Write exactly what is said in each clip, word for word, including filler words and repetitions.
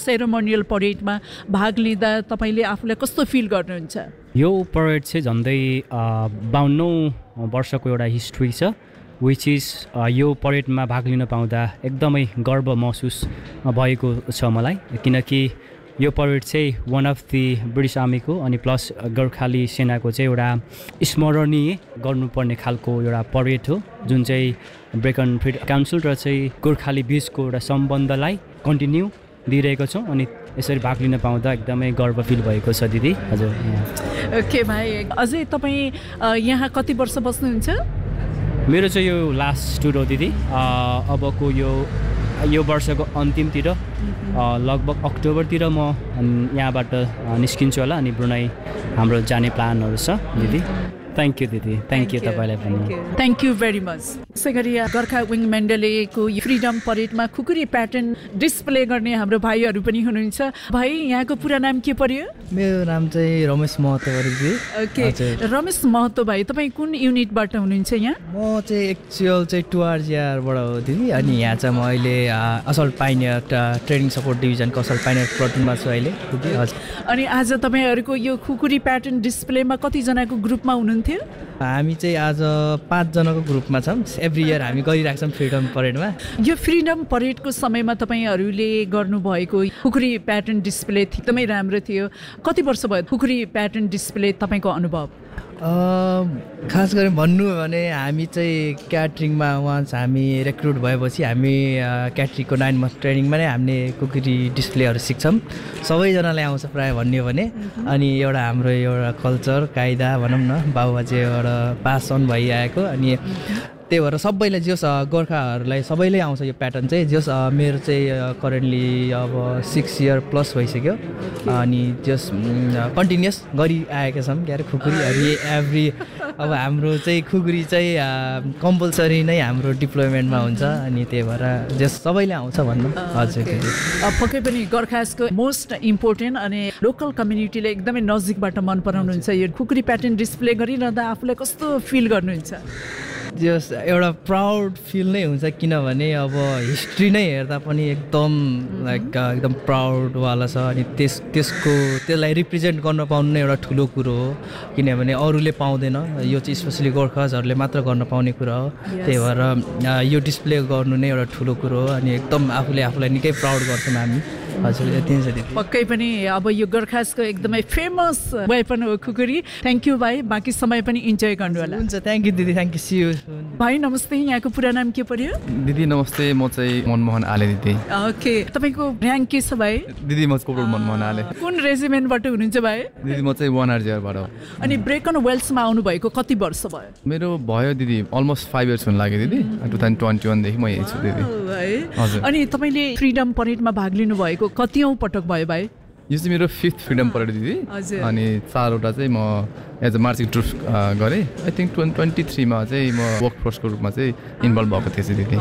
Ceremonial परेडमा भाग लिँदा तपाईँले आफूलाई कस्तो फिल गर्नुहुन्छ? यो परेड चाहिँ झन्डै बाउन्नौ वर्षको एउटा हिस्ट्री छ, विच इज यो परेडमा भाग लिन पाउँदा एकदमै गर्व महसुस भएको छ मलाई, किनकि यो परेड चाहिँ वान अफ दि ब्रिटिस आर्मीको अनि प्लस गोर्खाली सेनाको चाहिँ एउटा स्मरणीय गर्नुपर्ने खालको एउटा परेड हो, जुन चाहिँ ब्रेकन फ्रिडम काउन्सिल र चाहिँ गोर्खाली बिचको एउटा सम्बन्धलाई कन्टिन्यू दिइरहेको छौँ अनि यसरी भाग लिन पाउँदा एकदमै गर्व फिल भएको छ दिदी। हजुर। ओके भाइ, अझै तपाईँ यहाँ कति वर्ष बस्नुहुन्छ? मेरो चाहिँ यो लास्ट टुर हो दिदी। अबको यो यो वर्षको अन्तिमतिर लगभग अक्टोबरतिर म यहाँबाट निस्किन्छु होला अनि ब्रुनाई हाम्रो जाने प्लानहरू छ दिदी। थ्याङ्क यू दिदी, थ्याङ्क यू तपाईँलाई पनि। Thank you very much. यसै गरी गोर्खा विङ मण्डलीको फ्रिडम परेडमा खुकुरी प्याटर्न डिस्प्ले गर्ने हाम्रो भाइहरू पनि हुनुहुन्छ। भाइ, यहाँको पुरा नाम के पर्यो? मेरो नाम चाहिँ रमेश महतो दिदी। ओके, रमेश महतो भाइ, तपाईँ कुन युनिटबाट हुनुहुन्छ यहाँ? म चाहिँ एक्चुअल चाहिँ टुआरजिआरबाट हो दिदी, अनि यहाँ चाहिँ म अहिले assault pioneer training support डिभिजनको assault pioneer प्लटुनमा छु अहिले दिदी। हजुर। अनि आज तपाईँहरूको यो खुकुरी प्याटर्न डिस्प्लेमा कतिजनाको ग्रुपमा हुनुहुन्थ्यो? हामी चाहिँ आज पाँचजनाको ग्रुपमा छौँ। एभ्री इयर हामी गरिरहेको छौँ फ्रिडम परेडमा। यो फ्रिडम परेडको समयमा तपाईँहरूले गर्नुभएको खुकुरी प्याटर्न डिस्प्ले एकदमै राम्रो थियो। कति वर्ष भयो खुकुरी प्याटर्न डिस्प्ले तपाईँको अनुभव? खास गरी भन्नु हो भने हामी चाहिँ क्याटरिङमा वान्स हामी रिक्रुट भएपछि हामी क्याटरिङको नाइन मन्थ ट्रेनिङमा नै हामीले खुकुरी डिस्प्लेहरू सिक्छौँ। सबैजनाले आउँछ प्रायः भन्ने हो भने, अनि एउटा हाम्रो एउटा कल्चर कायदा भनौँ न बाबुबाजे एउटा पास अन भइआएको, अनि त्यही भएर सबैलाई जस गोर्खाहरूलाई सबैले आउँछ यो प्याटर्न चाहिँ। जस मेरो चाहिँ करेन्टली अब सिक्स इयर प्लस भइसक्यो, अनि जस कन्टिन्युस गरिआएका छौँ क्या अरे खुकुरी एभ्री। अब हाम्रो चाहिँ खुकुरी चाहिँ कम्पलसरी नै हाम्रो डिप्लोइमेन्टमा हुन्छ, अनि त्यही भएर जस सबैले आउँछ भन्नु। हजुर। पक्कै पनि गोर्खासको मोस्ट इम्पोर्टेन्ट अनि लोकल कम्युनिटीले एकदमै नजिकबाट मन पराउनुहुन्छ। यो खुकुरी प्याटर्न डिस्प्ले गरिरहँदा आफूलाई कस्तो फिल गर्नुहुन्छ? जस एउटा प्राउड फिल नै हुन्छ, किनभने अब हिस्ट्री नै हेर्दा पनि एकदम लाइक एकदम प्राउडवाला छ, अनि त्यस त्यसको त्यसलाई रिप्रेजेन्ट गर्न पाउनु नै एउटा ठुलो कुरो हो, किनभने अरूले पाउँदैन। यो चाहिँ स्पेसली गोर्खाजहरूले मात्र गर्न पाउने कुरा हो। त्यही भएर यो डिस्प्ले गर्नु नै एउटा ठुलो कुरो हो, अनि एकदम आफूले आफूलाई निकै प्राउड गर्छौँ हामी। हजुर, यति नै छ दिदी। पक्कै पनि अब यो गोर्खासको एकदमै फेमस वेपन हो खुकुरी। थ्याङ्क यू भाइ, बाँकी समय पनि इन्जोय गर्नु होला। हुन्छ, थ्याङ्क यू दिदी, थ्याङ्क यू, सी यू। भाइ नमस्ते, यहाँको पुरा नाम के पर्यो? दिदी नमस्ते, म चाहिँ मनमोहन आले दिदी। ओके, तपाईँको र्याङ्क के छ भाइ? दिदी म कोब्रोल मनमोहन आले। कुन रेजिमेन्टबाट हुनुहुन्छ भाइ? दिदी म चाहिँ वान आरजिआरबाट हो। अनि ब्रेकन वेल्समा आउनुभएको कति वर्ष भयो? मेरो भयो दिदी अलमोस्ट फाइभ इयर्स हुन लाग्यो दिदी। टु थाउजन्ड ट्वेन्टी वानदेखि म यही छु दिदी। अनि तपाईँले फ्रिडम परेडमा भाग लिनु भएको कतिऔँ पटक भयो भाइ? यो चाहिँ मेरो फिफ्थ फ्रिडम परेड दिदी, अनि चारवटा चाहिँ म एज अ मार्चिङ ट्रुप गरेँ। आई थिङ्क ट्वेन्टी ट्वेन्टी थ्रीमा चाहिँ म वर्क फोर्सको रूपमा चाहिँ इन्भल्भ भएको थिएँ दिदी।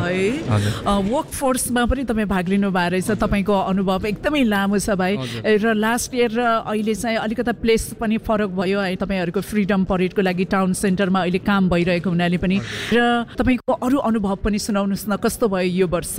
वर्क फोर्समा पनि तपाईँ भाग लिनु भएको रहेछ, तपाईँको अनुभव एकदमै लामो छ भाइ। र लास्ट इयर र अहिले चाहिँ अलिकता प्लेस पनि फरक भयो है, तपाईँहरूको फ्रिडम परेडको लागि टाउन सेन्टरमा अहिले काम भइरहेको हुनाले पनि। र तपाईँको अरू अनुभव पनि सुनाउनुहोस् न, कस्तो भयो यो वर्ष?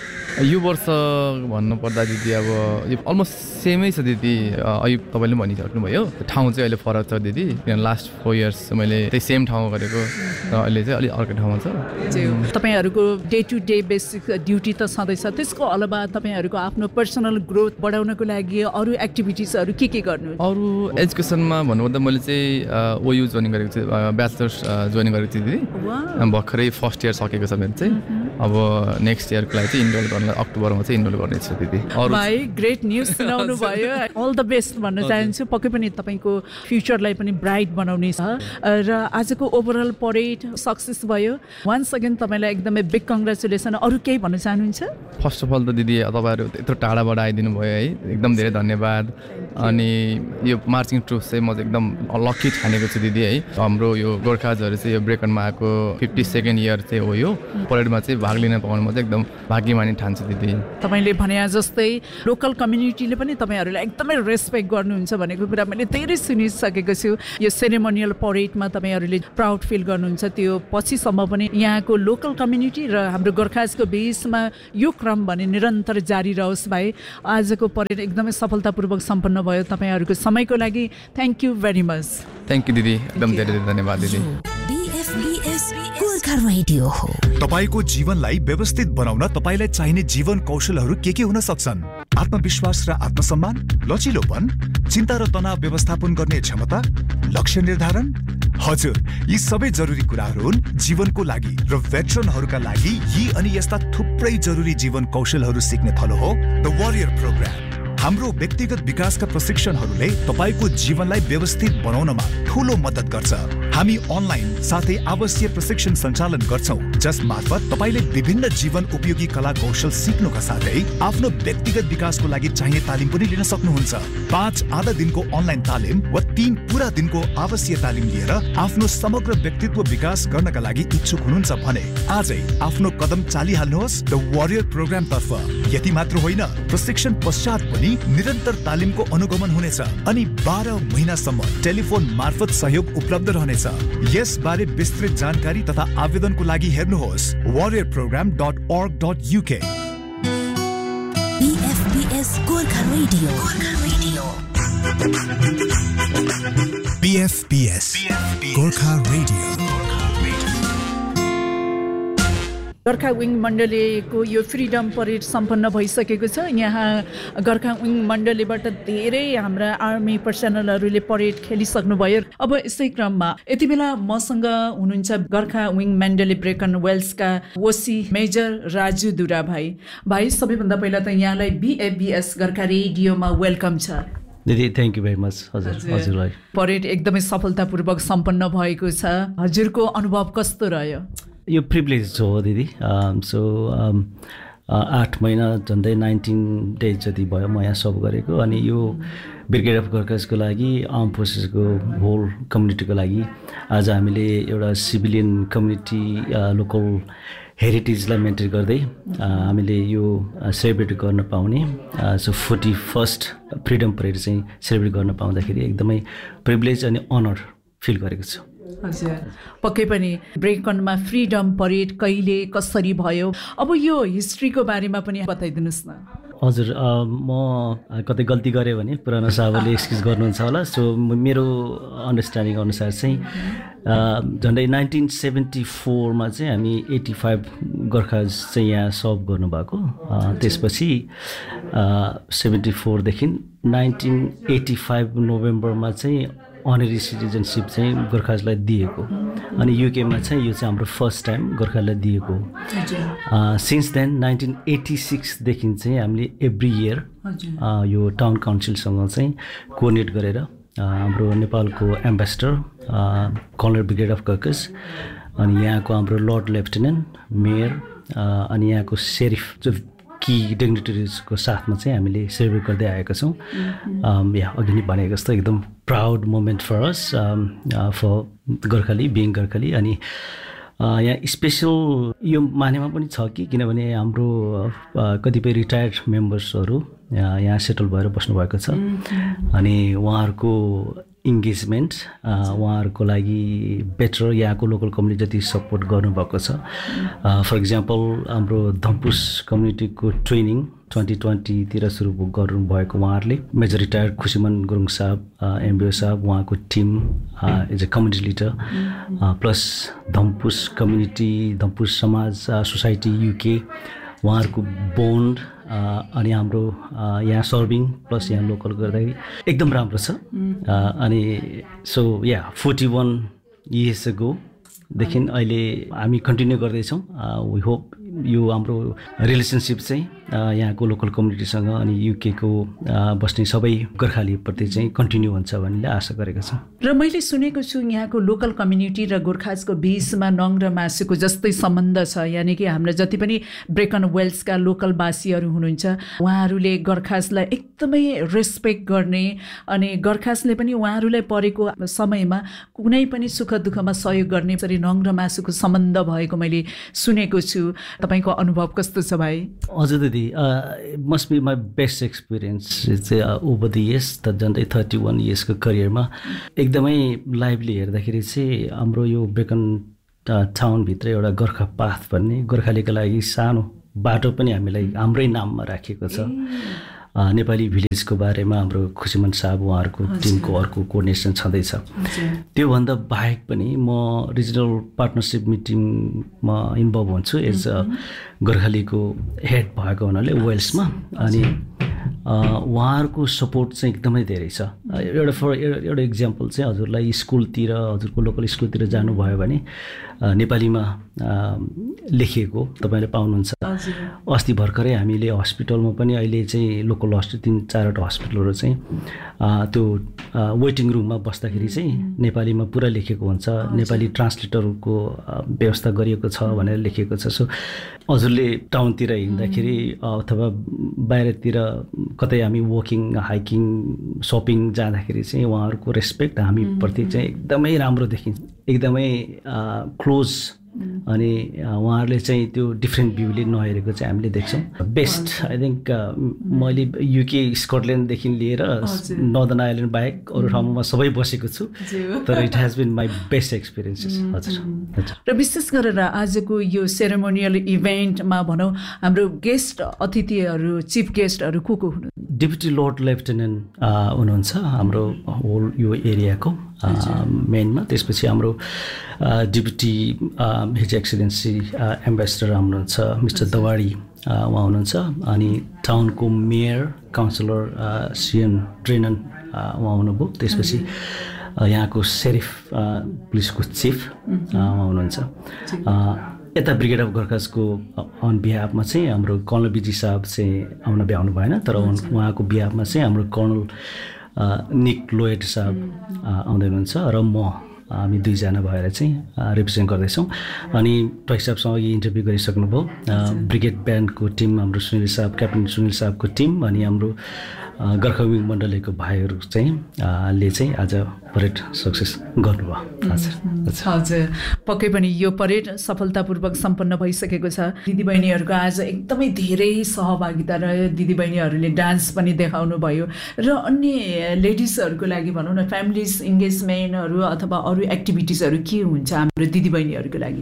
यो वर्ष भन्नुपर्दा दिदी अब यो अलमोस्ट सेमै छ दिदी। अहिले तपाईँले पनि भनिसक्नुभयो, ठाउँ चाहिँ अहिले फरक छ दिदी, किनभने लास्ट फोर इयर्स मैले त्यही सेम ठाउँमा गरेको र अहिले चाहिँ अलिक अर्कै ठाउँमा छ। तपाईँहरूको day to day basic duty त छँदैछ, त्यसको अलावा तपाईँहरूको आफ्नो पर्सनल ग्रोथ बढाउनको लागि अरू एक्टिभिटिजहरू के के गर्नु? अरू एजुकेसनमा भन्नुपर्दा मैले चाहिँ ओयु जोइन गरेको छु, ब्याचलर्स जोइन गरेको थिएँ दिदी। भर्खरै फर्स्ट इयर सकेको छ मेरो चाहिँ। अब नेक्स्ट इयरको लागि चाहिँ इनरोल गर्न अक्टोबरमा चाहिँ इनरोल गर्नेछु दिदी। भाइ ग्रेट न्युज सुनाउनु भयो, अल द बेस्ट भन्न चाहन्छु। पक्कै पनि तपाईँको फ्युचरलाई पनि ब्राइट बनाउने छ। र आजको ओभरअल परेड सक्सेस भयो, वान्स अगेन तपाईँलाई एकदमै बिग कङ्ग्रेचुलेसन। अरू केही भन्न चाहनुहुन्छ? फर्स्ट अफ अल त दिदी तपाईँहरू यत्रो टाढाबाट आइदिनु भयो है, एकदम धेरै धन्यवाद। अनि यो मार्चिङ ट्रुप चाहिँ म चाहिँ एकदम लक्की ठानेको छु दिदी है। हाम्रो यो गोर्खाजहरू चाहिँ यो ब्रेकनमा आएको फिफ्टी सेकेन्ड इयर चाहिँ हो, यो परेडमा चाहिँ भाग लिन पाउनु म चाहिँ एकदम भाग्यमानी ठान्छु दिदी। तपाईँले भने जस्तै लोकल कम्युनिटीले पनि तपाईँहरूलाई एकदमै रेस्पेक्ट गर्नुहुन्छ भनेको कुरा मैले धेरै सुनिसकेको छु। यो सेरेमोनियल परेडमा तपाईँहरूले प्राउड फिल गर्नुहुन्छ, त्यो पछिसम्म पनि यहाँको लोकल कम्युनिटी र हाम्रो गोर्खाजको बेसमा यो क्रम भने निरन्तर जारी रहोस् भाइ। आजको परेड एकदमै सफलतापूर्वक सम्पन्न भयो। तपाईँहरूको समयको लागि thank you very much. Thank you दिदी, एकदम धेरै धेरै धन्यवाद दिदी। तपाईको जीवनलाई व्यवस्थित बनाउन तपाईलाई चाहिने जीवन कौशलहरू के के हुन सक्छन्? आत्मविश्वास र आत्मसम्मान, लचिलोपन, चिन्ता र तनाव व्यवस्थापन गर्ने क्षमता, लक्ष्य निर्धारण। हजुर, यी सबै जरुरी कुराहरू हुन् जीवनको लागि र भेटरनहरूका लागि। यी अनि यस्ता थुप्रै जरुरी जीवन कौशलहरू सिक्ने थलो हो द वरियर प्रोग्राम। हाम्रो व्यक्तिगत विकासका प्रशिक्षणहरूले तपाईको जीवनलाई व्यवस्थित बनाउनमा ठूलो मद्दत गर्छ। हामी अनलाइन साथै आवश्यक प्रशिक्षण सञ्चालन गर्छौं, जस मार्फत तपाईले विभिन्न जीवन उपयोगी कला कौशल सिक्नुका साथै आफ्नो व्यक्तिगत विकासको लागि चाहिने तालिम पनि लिन सक्नुहुन्छ। पाँच आधा दिनको अनलाइन तालिम वा तीन पूरा दिनको आवश्यक तालिम लिएर आफ्नो समग्र व्यक्तित्व विकास गर्नका लागि इच्छुक हुनुहुन्छ भने आजै आफ्नो कदम चालिहाल्नुहोस् द वरियर प्रोग्राम तर्फ। यति मात्र होइन, प्रशिक्षण पश्चात पनि निरन्तर तालिमको अनुगमन हुनेछ अनि बाह्र महिनासम्म टेलिफोन मार्फत सहयोग उपलब्ध रहनेछ। यस बारे विस्तृत जानकारी तथा आवेदनको लागि हेर्नुहोस् warrior programme dot org dot uk। बीएफपीएस Gorkha radio, Gorkha radio. बीएफपीएस Gorkha radio. Gorkha wing मण्डलीको यो फ्रिडम परेड सम्पन्न भइसकेको छ। यहाँ गोर्खा विङ मण्डलीबाट धेरै हाम्रा आर्मी पर्सनलहरूले परेड खेलिसक्नुभयो। अब यसै क्रममा यति बेला मसँग हुनुहुन्छ गोर्खा विङ मण्डली ब्रेकन वेल्सका ओसी मेजर राजु दुरा भाइ। भाइ, सबैभन्दा पहिला त यहाँलाई बीएफबीएस गोर्खा रेडियोमा वेलकम छ। दिदी थ्याङ्क यू भेरी मच। हजुर हजुरलाई परेड एकदमै सफलतापूर्वक सम्पन्न भएको छ। हजुरको अनुभव कस्तो रह्यो? यो प्रिभिलेज हो दिदी। सो आठ महिना झन्डै नाइन्टिन डेज जति भयो म यहाँ सर्भ गरेको। अनि यो ब्रिगेड अफ गोर्खासको लागि, आर्म फोर्सेसको होल कम्युनिटीको लागि आज हामीले एउटा सिभिलियन कम्युनिटी लोकल हेरिटेजलाई मेन्टेन गर्दै हामीले यो सेलिब्रेट गर्न पाउने, so forty first freedom parade चाहिँ सेलिब्रेट गर्न पाउँदाखेरि एकदमै प्रिभिलेज अनि अनर फिल गरेको छु। हजुर, पक्कै पनि ब्रेकनमा फ्रिडम परेड कहिले कसरी भयो, अब यो हिस्ट्रीको बारेमा पनि बताइदिनुहोस् न। हजुर, म कतै गल्ती गरेँ भने पुरानो साहबले एक्सक्युज गर्नुहुन्छ होला। सो मेरो अन्डरस्ट्यान्डिङ अनुसार चाहिँ झन्डै नाइन्टिन सेभेन्टी फोरमा चाहिँ हामी एट्टी फाइभ गोर्खा चाहिँ यहाँ सर्भ गर्नुभएको। त्यसपछि सेभेन्टी फोरदेखि नाइन्टिन एट्टी फाइभ नोभेम्बरमा चाहिँ अनरी सिटिजनसिप चाहिँ गोर्खाजलाई दिएको। अनि युकेमा चाहिँ यो चाहिँ हाम्रो फर्स्ट टाइम गोर्खालाई दिएको। सिन्स देन नाइन्टिन एट्टी सिक्सदेखि चाहिँ हामीले एभ्री इयर यो टाउन काउन्सिलसँग चाहिँ कोअर्डिनेट गरेर हाम्रो नेपालको ambassador colonel brigade of Gorkhas अनि यहाँको हाम्रो लर्ड लेफ्टिनेन्ट, मेयर अनि यहाँको सेरिफ जो कि डिग्निटरिजको साथमा चाहिँ हामीले सेलिब्रेट गर्दै आएका छौँ। या अघि नै भनेको जस्तो एकदम proud moment for us for Gorkhali being Gorkhali. अनि यहाँ स्पेसल यो मानेमा पनि छ कि किनभने हाम्रो कतिपय रिटायर्ड मेम्बर्सहरू यहाँ सेटल भएर बस्नुभएको छ अनि उहाँहरूको इङ्गेजमेन्ट, उहाँहरूको लागि बेटर यहाँको लोकल कम्युनिटी जति सपोर्ट गर्नुभएको छ। फर इक्जाम्पल हाम्रो धम्पुस कम्युनिटीको ट्रेनिङ ट्वेन्टी ट्वेन्टीतिर सुरु गर्नुभएको उहाँहरूले। मेजर रिटायर्ड खुसीमन गुरुङ साहब, एमबिओ साहब, उहाँको team as a community leader, plus Dhampus community, Dhampus समाज सोसाइटी युके, उहाँहरूको बोन्ड अनि हाम्रो यहाँ सर्भिङ प्लस यहाँ लोकल गर्दाखेरि एकदम राम्रो छ। अनि सो या फोर्टी वान इयर्स अगोदेखि अहिले हामी कन्टिन्यू गर्दैछौँ। वी होप यो हाम्रो रिलेसनसिप चाहिँ यहाँको लोकल कम्युनिटीसँग अनि युकेको बस्ने सबै गोर्खालीप्रति चाहिँ कन्टिन्यू हुन्छ भन्ने आशा गरेका छौँ। र मैले सुनेको छु यहाँको लोकल कम्युनिटी र गोर्खाजको बिचमा नङ र मासुको जस्तै सम्बन्ध छ, यानि कि हाम्रो जति पनि ब्रेकन वेल्सका लोकल वासीहरू हुनुहुन्छ उहाँहरूले गोर्खाजलाई एकदमै रेस्पेक्ट गर्ने अनि गोर्खाजले पनि उहाँहरूलाई परेको समयमा कुनै पनि सुख दुःखमा सहयोग गर्ने यसरी नङ र मासुको सम्बन्ध भएको मैले सुनेको छु। तपाईँको अनुभव कस्तो छ भाइ? हजुर दिदी, must be my best experience चाहिँ ओभर द इयर्स त झन्डै थर्टी वान इयर्सको करियरमा एकदमै लाइभली हेर्दाखेरि चाहिँ हाम्रो यो ब्रेकन टाउनभित्र एउटा गोर्खा पाथ भन्ने गोर्खालीको लागि सानो बाटो पनि हामीलाई हाम्रै नाममा राखिएको छ। नेपाली भिलेजको बारेमा हाम्रो खुसीमन साहब उहाँहरूको टिमको अर्को कोअर्डिनेसन छँदैछ। त्योभन्दा बाहेक पनि म रिजनल पार्टनरसिप मिटिङमा इन्भल्भ हुन्छु एज अ गोर्खालीको हेड भएको हुनाले वेल्समा। अनि उहाँहरूको सपोर्ट चाहिँ एकदमै धेरै छ। एउटा फर एउटा इक्जाम्पल चाहिँ हजुरलाई स्कुलतिर हजुरको लोकल स्कुलतिर जानुभयो भने नेपालीमा लेखिएको तपाईँले पाउनुहुन्छ। अस्ति भर्खरै हामीले हस्पिटलमा पनि अहिले चाहिँ लोकल हस्पिटल तिन चारवटा हस्पिटलहरू चाहिँ त्यो वेटिङ रुममा बस्दाखेरि चाहिँ नेपालीमा पुरा लेखेको हुन्छ, नेपाली ट्रान्सलेटरको व्यवस्था गरिएको छ भनेर लेखिएको छ। सो हजुरले टाउनतिर हिँड्दाखेरि अथवा बाहिरतिर कतै हामी वकिङ हाइकिङ सपिङ जाँदाखेरि चाहिँ उहाँहरूको रेस्पेक्ट हामीप्रति चाहिँ एकदमै राम्रो देखिन्छ, एकदमै क्लोज। अनि उहाँहरूले चाहिँ त्यो डिफ्रेन्ट भ्यूले नहेरेको चाहिँ हामीले देख्छौँ। बेस्ट आई थिङ्क मैले युके स्कटल्यान्डदेखि लिएर नर्दर्न आइल्यान्ड बाहेक अरू ठाउँमा म सबै बसेको छु, तर it has been my best experiences. हजुर र विशेष गरेर आजको यो सेरेमोनियल इभेन्टमा भनौँ हाम्रो गेस्ट अतिथिहरू चिफ गेस्टहरू को को हुनुहुन्छ? डेपुटी लर्ड लेफ्टेनेन्ट हुनुहुन्छ हाम्रो होल यो एरियाको मेनमा। त्यसपछि हाम्रो डेपुटी हिज एक्सिलेन्सी एम्बेसडर हुनुहुन्छ मिस्टर दवाडी उहाँ हुनुहुन्छ। अनि टाउनको मेयर काउन्सिलर सिएन ट्रेनन उहाँ हुनुभयो। त्यसपछि यहाँको सेरिफ पुलिसको चिफ उहाँ हुनुहुन्छ। यता ब्रिगेड अफ गोर्खाजको अन बिहाफमा चाहिँ हाम्रो कर्नल बिजी साहब चाहिँ आउन भ्याउनु भएन, तर उहाँको बिहाफमा चाहिँ हाम्रो कर्नल निक लोयड साहब आउँदै हुनुहुन्छ र म हामी दुईजना भएर चाहिँ रिप्रेजेन्ट गर्दैछौँ। अनि टोय साहबसँग अघि इन्टरभ्यू गरिसक्नुभयो। ब्रिगेड ब्यान्डको टिम हाम्रो सुनिल साहब क्याप्टेन सुनिल साहबको टिम अनि हाम्रो गोर्खा विङ मण्डलीको भाइहरू चाहिँ ले चाहिँ आज परेड सक्सेस गर्नुभयो। हजुर हजुर पक्कै पनि यो परेड सफलतापूर्वक सम्पन्न भइसकेको छ। दिदीबहिनीहरूको आज एकदमै धेरै सहभागिता रह्यो, दिदीबहिनीहरूले डान्स पनि देखाउनु भयो र अन्य लेडिजहरूको लागि भनौँ न फ्यामिलीज इन्गेजमेन्टहरू अथवा अरू एक्टिभिटिजहरू के हुन्छ हाम्रो दिदीबहिनीहरूको लागि?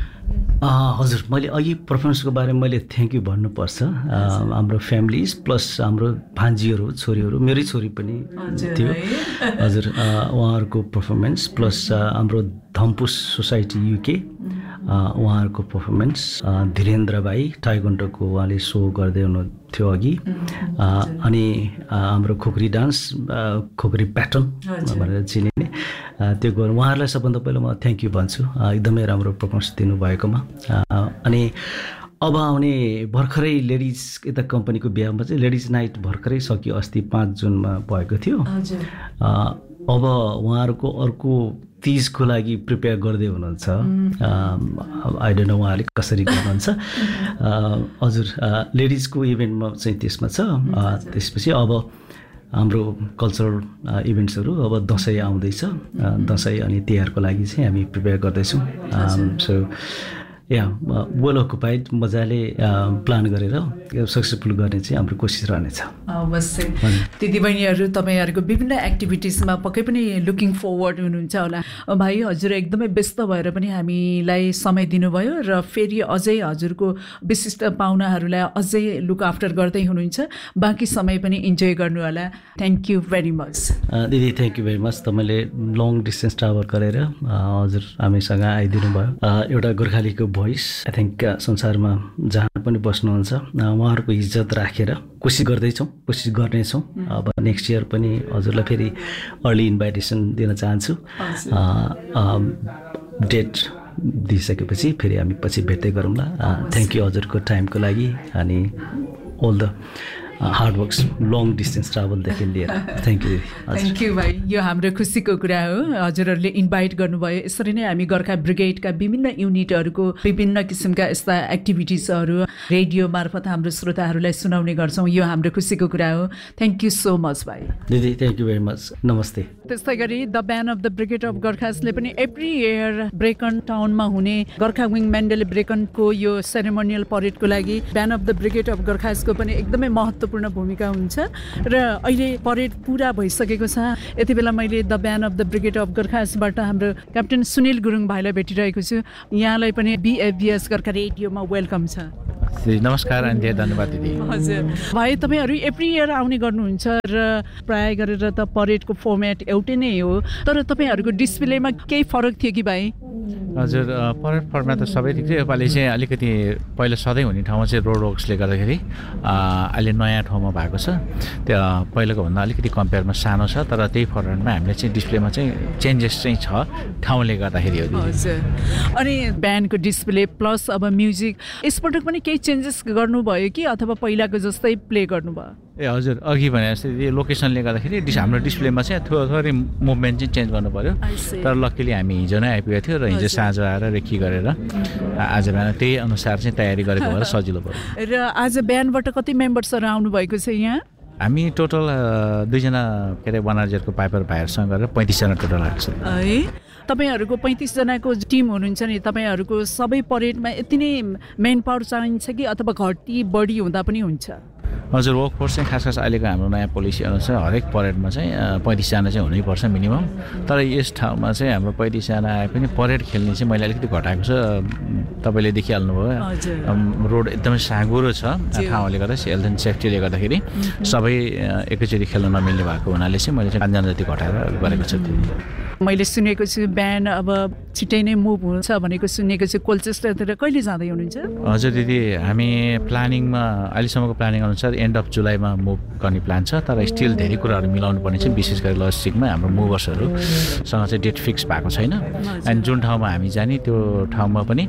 हजुर मैले अघि पर्फर्मेन्सको बारेमा मैले थ्याङ्क यू भन्नुपर्छ। हाम्रो फ्यामिलिज प्लस हाम्रो भान्जीहरू छोरीहरू मेरै छोरी पनि थियो हजुर उहाँहरूको पर्फर्मेन्स प्लस हाम्रो धम्पुस सोसाइटी युके उहाँहरूको पर्फर्मेन्स धीरेन्द्र भाइ टाइगोन्डोको उहाँले सो गर्दै हुनुहुन्थ्यो अघि। अनि हाम्रो खोखरी डान्स खोखरी प्याटर्न भनेर चिनिने त्यो गर्नु उहाँहरूलाई सबभन्दा पहिला म थ्याङ्क यू भन्छु एकदमै राम्रो पर्फर्मेन्स दिनुभएकोमा। अनि अब आउने भर्खरै लेडिज यता कम्पनीको बिहामा चाहिँ लेडिज नाइट भर्खरै सक्यो, अस्ति पाँच जुनमा भएको थियो। अब उहाँहरूको अर्को तिजको लागि प्रिपेयर गर्दै हुनुहुन्छ। आई डोन्ट नो उहाँले कसरी गर्नुहुन्छ। हजुर लेडिजको इभेन्टमा चाहिँ त्यसमा छ। त्यसपछि अब हाम्रो कल्चरल इभेन्ट्सहरू अब दसैँ आउँदैछ, दसैँ अनि तिहारको लागि चाहिँ हामी प्रिपेयर गर्दैछौँ। सो या वेल अकुपाइड मजाले प्लान गरेर सक्सेसफुल गर्ने चाहिँ हाम्रो कोसिस रहनेछ। अवश्य दिदीबहिनीहरू तपाईँहरूको विभिन्न एक्टिभिटिजमा पक्कै पनि लुकिङ फरवर्ड हुनुहुन्छ होला। भाइ हजुर एकदमै व्यस्त भएर पनि हामीलाई समय दिनुभयो र फेरि अझै हजुरको विशिष्ट पाहुनाहरूलाई अझै लुक आफ्टर गर्दै हुनुहुन्छ, बाँकी समय पनि इन्जोय गर्नु होला। थ्याङ्क यू भेरी मच दिदी। Thank you very much. तपाईँले लङ डिस्टेन्स ट्राभल गरेर हजुर हामीसँग आइदिनु भयो। एउटा गोर्खालीको भोइस आई थिङ्क संसारमा जहाँ पनि बस्नुहुन्छ उहाँहरूको इज्जत राखेर कोसिस गर्दैछौँ, कोसिस गर्नेछौँ। अब नेक्स्ट इयर पनि हजुरलाई फेरि अर्ली इन्भाइटेसन दिन चाहन्छु। डेट दिइसकेपछि फेरि हामी पछि भेट्दै गरौँला। थ्याङ्क यू हजुरको टाइमको लागि अनि all the hard works long distance ट्राभलदेखि लिएर थ्याङ्क यू थ्याङ्क यू भाइ यो हाम्रो खुसीको कुरा हो हजुरहरूले इन्भाइट गर्नुभयो यसरी नै हामी गोर्खा ब्रिगेडका विभिन्न युनिटहरूको विभिन्न किसिमका यस्ता एक्टिभिटिजहरू रेडियो मार्फत हाम्रो श्रोताहरूलाई सुनाउने गर्छौँ यो हाम्रो खुसीको कुरा हो थ्याङ्क यू सो मच भाइ दिदी थ्याङ्क यू भेरी मच नमस्ते त्यस्तै गरी the band of the brigade of गोर्खासले पनि एभ्री इयर ब्रेकन टाउनमा हुने गोर्खा विङ मेन्डल ब्रेकनको यो सेरेमोनियल परेडको लागि band of the brigade of गोर्खासको पनि एकदमै महत्त्वपूर्ण भूमिका हुन्छ र अहिले परेड पुरा भइसकेको छ यति बेला मैले the band of the brigade of गोर्खासबाट हाम्रो क्याप्टेन सुनिल गुरुङ भाइलाई भेटिरहेको छु यहाँलाई पनि बिएफबिएस गोर्खा रेडियोमा वेलकम छ नमस्कार अनि धेरै धन्यवाद दिदी हजुर भाइ तपाईँहरू एभ्री इयर आउने गर्नुहुन्छ र प्राय गरेर त परेडको फर्मेट एउटै नै हो तर तपाईँहरूको डिस्प्लेमा केही फरक थियो कि भाइ हजुर परेड फर्मेट त सबै ठिक थियो योपालि चाहिँ अलिकति पहिला सधैँ हुने ठाउँमा चाहिँ रोड वर्क्सले गर्दाखेरि अहिले नयाँ ठाउँमा भएको छ त्यो पहिलाको भन्दा अलिकति कम्पेयरमा सानो छ तर त्यही फर्मेटमा हामीले चाहिँ डिस्प्लेमा चाहिँ चेन्जेस चाहिँ छ ठाउँले गर्दाखेरि हो हजुर अनि ब्यान्डको डिस्प्ले प्लस अब म्युजिक यसपटक पनि केही चेन्जेस गर्नुभयो कि अथवा पहिलाको जस्तै प्ले गर्नुभयो ए हजुर अघि भने जस्तै लोकेसनले गर्दाखेरि डिस हाम्रो डिस्प्लेमा चाहिँ थोरै थोरै मुभमेन्ट चाहिँ चेन्ज गर्नु पऱ्यो तर लक्कीली हामी हिजो नै आइपुगेको थियो र हिजो साँझ आएर रेकी गरेर आज बिहान त्यही अनुसार चाहिँ तयारी गरेको भएर सजिलो भयो र आज बिहानबाट कति मेम्बर्सहरू आउनुभएको छ यहाँ हामी टोटल दुईजना के अरे बनार्जेरको पाइपर भाइहरूसँग गरेर पैँतिसजना टोटल आएको छ है तपाईँहरूको पैँतिसजनाको टिम हुनुहुन्छ नि तपाईँहरूको सबै परेडमा यति नै मेन पावर चाहिन्छ कि अथवा घटी बढी हुँदा पनि हुन्छ हजुर वर्कफोर्स चाहिँ खास खास अहिलेको हाम्रो नयाँ पोलिसी अनुसार हरेक परेडमा चाहिँ पैँतिसजना चाहिँ हुनैपर्छ मिनिमम तर यस ठाउँमा चाहिँ हाम्रो पैँतिसजना आए पनि परेड खेल्ने चाहिँ मैले अलिकति घटाएको छ तपाईँले देखिहाल्नुभयो रोड एकदमै साँगुरो छ ठाउँले गर्दा हेल्थ एन्ड सेफ्टीले गर्दाखेरि सबै एकैचोटि खेल्न नमिल्ने भएको हुनाले चाहिँ मैले चाहिँ पाँचजना जति घटाएर गरेको छु मैले सुनेको छु बिहान अब छिट्टै नै मुभ हुन्छ भनेको सुनेको छु कोल्चेस्टरतिर कहिले जाँदै हुनुहुन्छ हजुर दिदी हामी प्लानिङमा अहिलेसम्मको प्लानिङ अनुसार एन्ड अफ जुलाईमा मुभ गर्ने प्लान छ तर स्टिल धेरै कुराहरू मिलाउनु पर्ने चाहिँ विशेष गरी लजिस्टिकमा हाम्रो मुभर्सहरूसँग चाहिँ डेट फिक्स भएको छैन एन्ड जुन ठाउँमा हामी जाने त्यो ठाउँमा पनि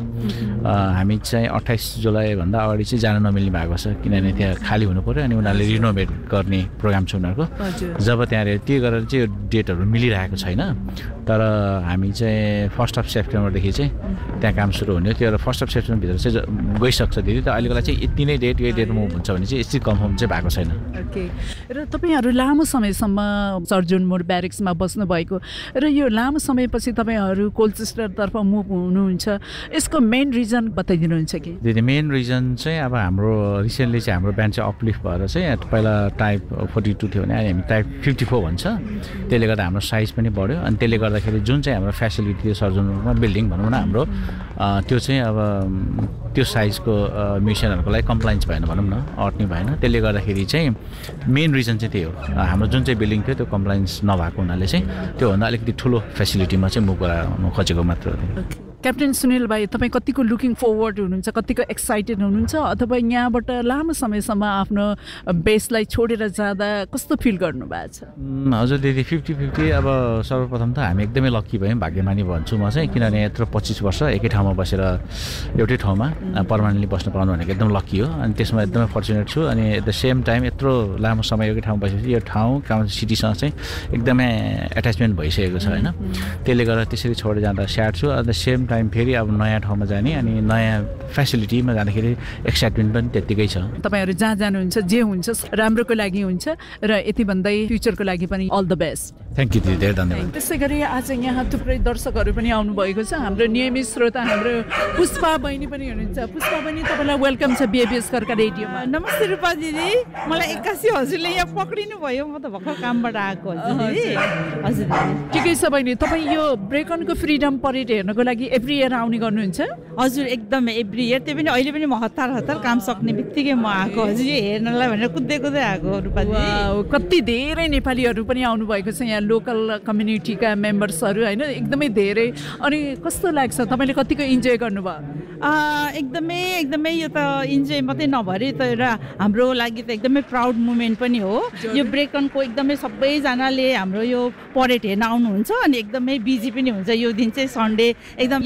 हामी चाहिँ अट्ठाइस जुलाईभन्दा अगाडि चाहिँ जान नमिल्ने भएको छ किनभने त्यहाँ खाली हुनु पऱ्यो अनि उनीहरूले रिनोभेट गर्ने प्रोग्राम छ उनीहरूको जब त्यहाँ त्यो गरेर चाहिँ यो डेटहरू मिलिरहेको छैन तर हामी चाहिँ फर्स्ट अफ सेप्टेम्बरदेखि चाहिँ त्यहाँ काम सुरु हुने त्यो फर्स्ट अफ सेप्टेम्बरभित्र चाहिँ गइसक्छ दिदी त अहिलेकोलाई चाहिँ यति नै डेट यही डेटमा हुन्छ भने चाहिँ यति कन्फर्म चाहिँ भएको छैन ओके र तपाईँहरू लामो समयसम्म सर्जुन मोड ब्यारेक्समा बस्नुभएको र यो लामो समयपछि तपाईँहरू कोल्चेस्टरतर्फ मुभ हुनुहुन्छ यसको मेन रिजन बताइदिनुहुन्छ कि दिदी मेन रिजन चाहिँ अब हाम्रो रिसेन्टली चाहिँ हाम्रो ब्यान्ड चाहिँ अपलिफ्ट भएर चाहिँ पहिला टाइप फोर्टी टू थियो भने अहिले हामी टाइप फिफ्टी फोर भन्छ त्यसले गर्दा हाम्रो साइज पनि बढ्यो अनि त्यसले गर्दाखेरि जुन चाहिँ हाम्रो फेसिलिटी थियो सर्जनमा बिल्डिङ भनौँ न हाम्रो त्यो चाहिँ अब त्यो साइजको म्युजिसियनहरूको लागि कम्प्लाइन्स भएन भनौँ न अट्ने भएन त्यसले गर्दाखेरि चाहिँ मेन रिजन चाहिँ त्यही हो हाम्रो जुन चाहिँ बिल्डिङ थियो त्यो कम्प्लाइन्स नभएको हुनाले चाहिँ त्योभन्दा अलिकति ठुलो फेसिलिटीमा चाहिँ मुभ गराउनु खोजेको मात्र हो क्याप्टेन सुनिल भाइ तपाईँ कतिको लुकिङ फरवर्ड हुनुहुन्छ कतिको एक्साइटेड हुनुहुन्छ अथवा यहाँबाट लामो समयसम्म आफ्नो बेसलाई छोडेर जाँदा कस्तो फिल गर्नुभएको छ हजुर दिदी फिफ्टी फिफ्टी अब सर्वप्रथम त हामी एकदमै लक्की भयौँ भाग्यमानी भन्छु म चाहिँ किनभने यत्रो पच्चिस वर्ष एकै ठाउँमा बसेर एउटै ठाउँमा पर्मानेन्टली बस्न पाउनु भनेको एकदम लक्की हो अनि त्यसमा एकदमै फर्चुनेट छु अनि एट द सेम टाइम यत्रो लामो समय एउटै ठाउँमा बसेपछि यो ठाउँ काउन्ट सिटीसँग चाहिँ एकदमै एट्याचमेन्ट भइसकेको छ होइन त्यसले गर्दा त्यसरी छोडेर जाँदा स्याड छु एट द सेम टाइम फेरि अब नयाँ ठाउँमा जाने अनि नयाँ फेसिलिटीमा जाँदाखेरि एक्साइटमेन्ट पनि त्यत्तिकै छ तपाईँहरू जहाँ जानुहुन्छ जे हुन्छ राम्रोको लागि हुन्छ र यति भन्दै फ्युचरको लागि पनि all the best thank you दिदी धेरै धन्यवाद त्यसै गरी आज यहाँ थुप्रै दर्शकहरू पनि आउनुभएको छ हाम्रो नियमित श्रोता हाम्रो पुष्पा बहिनी पनि हुनुहुन्छ पुष्पा बहिनी तपाईँलाई वेलकम छ बिएबिएस गोर्खा रेडियोमा नमस्ते रूपा दिदी मलाई एक्कासी हजुरले यहाँ पक्रिनु भयो म त भर्खर कामबाट आएको हजुर हजुर ठिकै छ बहिनी तपाईँ यो ब्रेकनको फ्रिडम परेड हेर्नको लागि एभ्री इयर आउने गर्नुहुन्छ हजुर एकदमै एभ्री इयर त्यो पनि अहिले पनि म हतार हतार काम सक्ने बित्तिकै म आएको हजुर यो हेर्नलाई भनेर कुद्दै कुद्दै आएको रूपा दिदी कति धेरै नेपालीहरू पनि आउनुभएको छ यहाँ लोकल कम्युनिटीका मेम्बर्सहरू होइन एकदमै धेरै अनि कस्तो लाग्छ तपाईँले कतिको इन्जोय गर्नुभयो एकदमै एकदमै यो त इन्जोय मात्रै नभएर त एउटा हाम्रो लागि त एकदमै प्राउड मुमेन्ट पनि हो यो ब्रेकनको एकदमै सबैजनाले हाम्रो यो परेड हेर्न आउनुहुन्छ अनि एकदमै बिजी पनि हुन्छ यो दिन चाहिँ सन्डे एकदम यो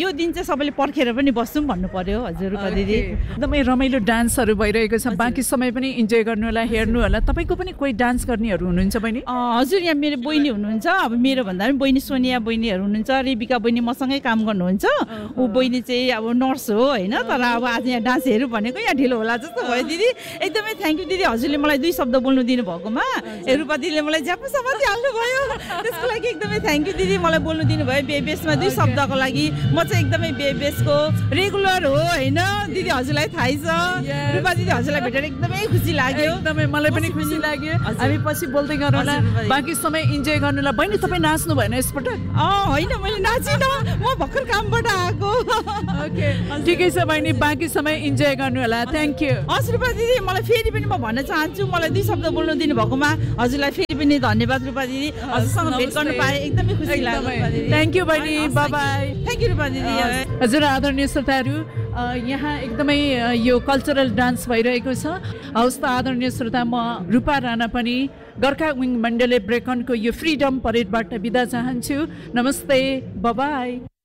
यो दिन चाहिँ सबैले पर्खेर पनि बस्छौँ भन्नु पर्यो हजुर रूपा दिदी एकदमै रमाइलो डान्सहरू भइरहेको छ बाँकी समय पनि इन्जोय गर्नु होला हेर्नु होला तपाईँको पनि कोही डान्स गर्नेहरू हुनुहुन्छ बहिनी हजुर यहाँ मेरो बहिनी हुनुहुन्छ अब मेरो भन्दा पनि बहिनी सोनिया बहिनीहरू हुनुहुन्छ रेबिका बहिनी मसँगै काम गर्नुहुन्छ ऊ बहिनी चाहिँ अब नर्स हो होइन तर अब आज यहाँ डान्स हेरौँ भनेको यहाँ ढिलो होला जस्तो भयो दिदी एकदमै थ्याङ्क यू दिदी हजुरले मलाई दुई शब्द बोल्नु दिनुभएकोमा रूपा दिदीले मलाई ज्यापो समाति हाल्नु भयो त्यसको लागि एकदमै थ्याङ्क यू दिदी मलाई बोल्नु दिनुभयो बेबेसमा दुई शब्दको लागि म चाहिँ एकदमै बेबेसको रेगुलर हो होइन दिदी हजुरलाई थाहै छ रूपा दिदी हजुरलाई भेटेर एकदमै खुसी लाग्यो एकदमै मलाई पनि खुसी लाग्यो हामी पछि बोल्दै गरौँला बाँकी समय इन्जोय गर्नुलाई बहिनी तपाईँ नाच्नु भएन यसपटक अँ होइन मैले नाचिनँ म भर्खर कामबाट आएको ओके ठिकै छ बहिनी बाँकी समय इन्जोय गर्नु होला थ्याङ्क यू हस् रूपा दिदी मलाई फेरि पनि म भन्न चाहन्छु मलाई दुई शब्द बोल्नु दिनुभएकोमा हजुरलाई फेरि पनि धन्यवाद रूपा दिदी हजुरसँग भेट गर्नु पाएँ एकदमै खुसी लाग्यो थ्याङ्क यू बहिनी बाई बाई थ्याङ्क यू रूपा दिदी हजुर आदरणीय श्रोताहरू यहाँ एकदमै यो कल्चरल डान्स भइरहेको छ हवस् त आदरणीय श्रोता म रूपा राणा पनि गोर्खा विङ मण्डले ब्रेकनको यो फ्रिडम परेडबाट बिदा चाहन्छु नमस्ते बाई